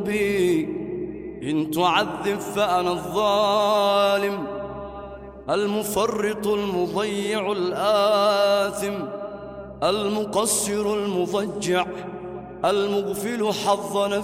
بي إن تعذب فأنا الظالم المفرط المضيع الآثم المقصر المضجع المغفل حظ نفسي